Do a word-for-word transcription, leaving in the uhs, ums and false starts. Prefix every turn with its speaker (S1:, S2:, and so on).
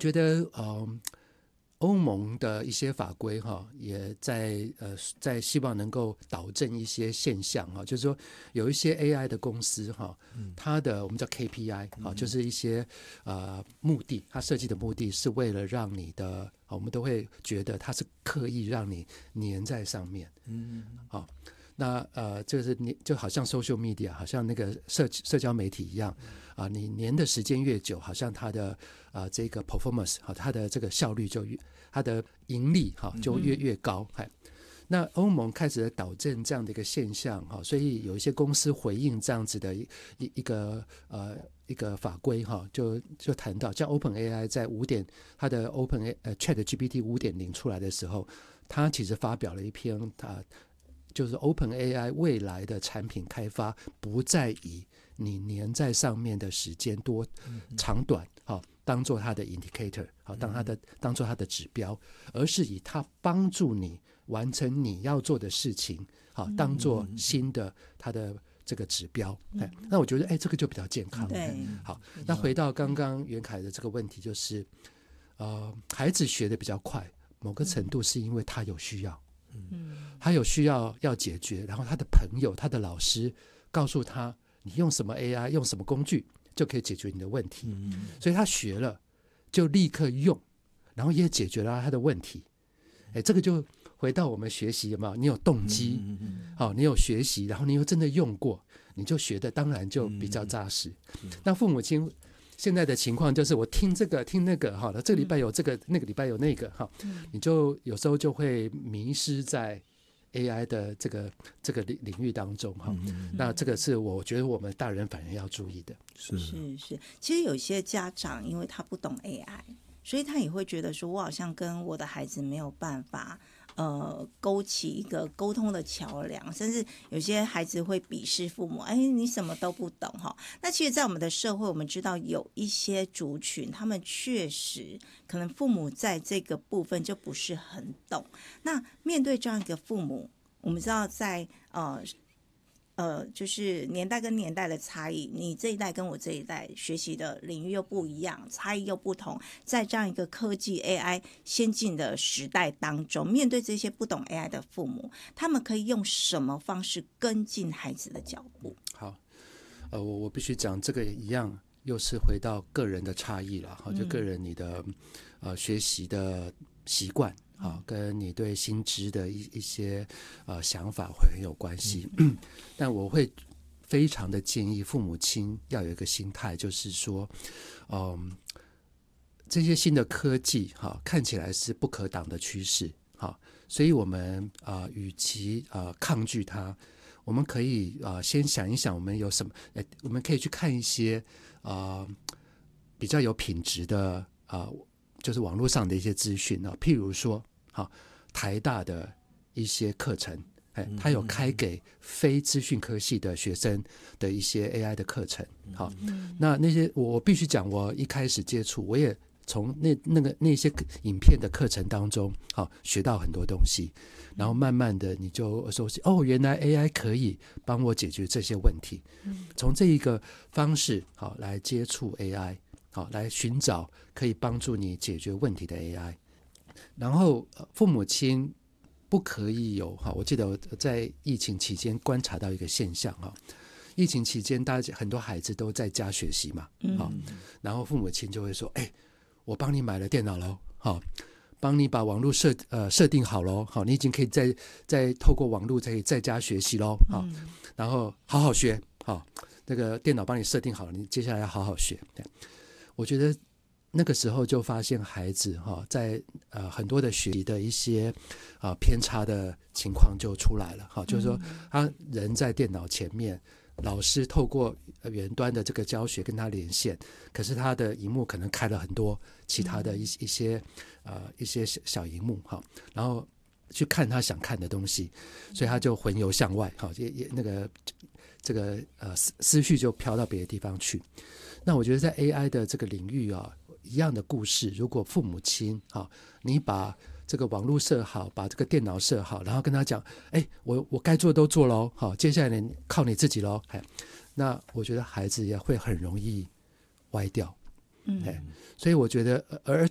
S1: 觉得呃欧盟的一些法规哈，也在呃在希望能够导正一些现象哈，就是说有一些 A I 的公司哈，它的我们叫 K P I 哈，就是一些呃目的，它设计的目的是为了让你的，我们都会觉得它是刻意让你黏在上面，嗯，好。那呃，就是你就好像 social media， 好像那个社社交媒体一样啊，你黏的时间越久，好像它的呃这个 performance 好，它的这个效率就越，它的盈利哈就越越高。嗯、那欧盟开始导正这样的一个现象哈，所以有一些公司回应这样子的一一个呃一个法规哈，就就谈到像 OpenAI 在五点它的 Open 呃 ChatGPT 五点零出来的时候，它其实发表了一篇啊。就是 OpenAI 未来的产品开发不再以你黏在上面的时间多长短好当做它的 indicator 好当它的当做它的指标，而是以它帮助你完成你要做的事情好当做新的它的这个指标。哎，那我觉得哎这个就比较健康。
S2: 对，
S1: 好，那回到刚刚袁凯的这个问题，就是呃孩子学的比较快，某个程度是因为他有需要。嗯，他有需要要解决，然后他的朋友他的老师告诉他你用什么 A I 用什么工具就可以解决你的问题，嗯、所以他学了就立刻用，然后也解决了他的问题。哎，这个就回到我们学习有没有？你有动机，嗯嗯哦，你有学习，然后你又真的用过，你就学的当然就比较扎实。嗯、那父母亲现在的情况就是我听这个听那个哈，这个礼拜有这个、嗯、那个礼拜有那个哈，你就有时候就会迷失在 A I 的这个这个领域当中哈。嗯、那这个是我觉得我们大人反而要注意的。
S2: 是是是，其实有些家长因为他不懂 A I， 所以他也会觉得说我好像跟我的孩子没有办法。呃，勾起一个沟通的桥梁，甚至有些孩子会鄙视父母，哎，你什么都不懂哈。那其实，在我们的社会，我们知道有一些族群，他们确实可能父母在这个部分就不是很懂。那面对这样一个父母，我们知道在呃。呃，就是年代跟年代的差异，你这一代跟我这一代学习的领域又不一样，差异又不同，在这样一个科技 A I 先进的时代当中，面对这些不懂 A I 的父母，他们可以用什么方式跟进孩子的脚步？
S1: 好，呃，我我必须讲这个一样，又是回到个人的差异了，就个人你的、嗯、呃学习的习惯。啊，跟你对新知的一一些呃想法会很有关系，嗯、但我会非常的建议父母亲要有一个心态，就是说，嗯，这些新的科技哈、啊、看起来是不可挡的趋势，哈、啊，所以我们啊，与其啊抗拒它，我们可以啊先想一想，我们有什么，呃，我们可以去看一些啊比较有品质的啊。就是网络上的一些资讯啊，譬如说，好台大的一些课程，哎，它有开给非资讯科系的学生的一些 A I 的课程，好，那那些我必须讲，我一开始接触，我也从那那个那些影片的课程当中，好学到很多东西，然后慢慢的你就说，哦，原来 A I 可以帮我解决这些问题，从这一个方式好来接触 A I。好，来寻找可以帮助你解决问题的 A I， 然后父母亲不可以有哈，我记得我在疫情期间观察到一个现象哈，疫情期间大家很多孩子都在家学习嘛，好，然后父母亲就会说，哎，我帮你买了电脑咯，好，帮你把网络设呃设定好咯，好，你已经可以再再透过网络可以在家学习咯，好，然后好好学，好，那个电脑帮你设定好了，你接下来要好好学。我觉得那个时候就发现孩子哈，在呃很多的学习的一些啊偏差的情况就出来了哈，就是说他人在电脑前面，老师透过远端的这个教学跟他连线，可是他的荧幕可能开了很多其他的一一些呃一些小荧幕哈，然后去看他想看的东西，所以他就魂游向外哈，也也那个这个呃思思绪就飘到别的地方去。那我觉得在 A I 的这个领域啊，一样的故事，如果父母亲啊，你把这个网络设好，把这个电脑设好，然后跟他讲，哎，我我该做的都做咯，好，接下来你靠你自己咯，哎，那我觉得孩子也会很容易歪掉，嗯，所以我觉得而